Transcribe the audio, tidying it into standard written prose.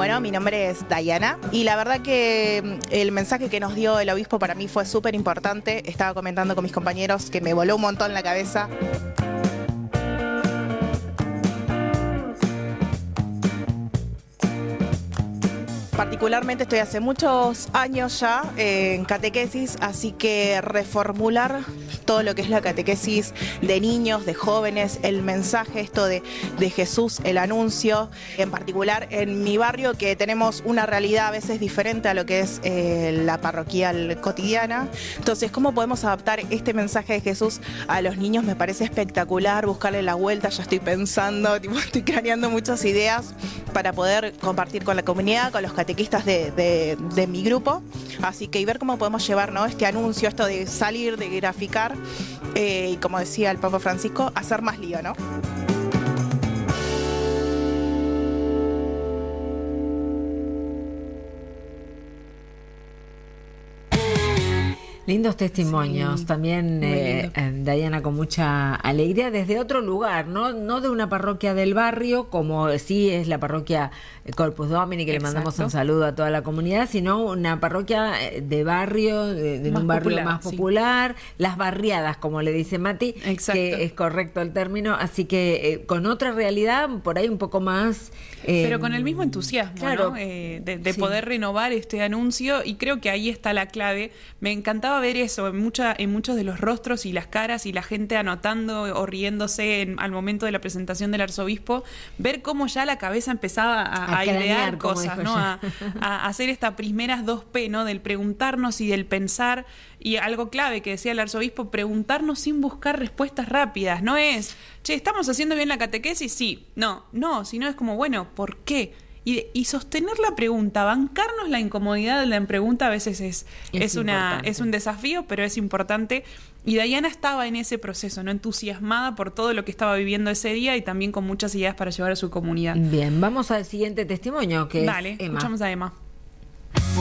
Bueno, mi nombre es Dayana y la verdad que el mensaje que nos dio el obispo para mí fue súper importante. Estaba comentando con mis compañeros que me voló un montón la cabeza. Particularmente estoy hace muchos años ya en catequesis, así que reformular todo lo que es la catequesis de niños, de jóvenes, el mensaje esto de Jesús, el anuncio, en particular en mi barrio que tenemos una realidad a veces diferente a lo que es la parroquial cotidiana. Entonces, ¿cómo podemos adaptar este mensaje de Jesús a los niños? Me parece espectacular, buscarle la vuelta, ya estoy pensando, estoy craneando muchas ideas para poder compartir con la comunidad, con los catequistas de mi grupo, así que y ver cómo podemos llevar, ¿no?, este anuncio, esto de salir, de graficar, y como decía el Papa Francisco, hacer más lío, ¿no? Lindos testimonios, sí, también Dayana, con mucha alegría desde otro lugar, no de una parroquia del barrio, como sí es la parroquia Corpus Domini, que Exacto. Le mandamos un saludo a toda la comunidad, sino una parroquia de barrio, de un barrio popular, más popular, sí. Las barriadas, como le dice Mati, Exacto. Que es correcto el término, así que con otra realidad, por ahí un poco más... pero con el mismo entusiasmo, claro, ¿no? De poder renovar este anuncio, y creo que ahí está la clave. Me encantaba ver eso en muchos de los rostros y las caras y la gente anotando o riéndose al momento de la presentación del arzobispo, ver cómo ya la cabeza empezaba a idear cosas, ¿no? A hacer estas primeras 2P, ¿no? Del preguntarnos y del pensar. Y algo clave que decía el arzobispo, preguntarnos sin buscar respuestas rápidas. No es, che, ¿estamos haciendo bien la catequesis? Sí. No, sino es como, bueno, ¿por qué? Y sostener la pregunta, bancarnos la incomodidad de la pregunta a veces es un desafío, pero es importante. Y Dayana estaba en ese proceso, ¿no? Entusiasmada por todo lo que estaba viviendo ese día y también con muchas ideas para llevar a su comunidad. Bien, vamos al siguiente testimonio, que Dale, es Emma. Escuchamos a Emma.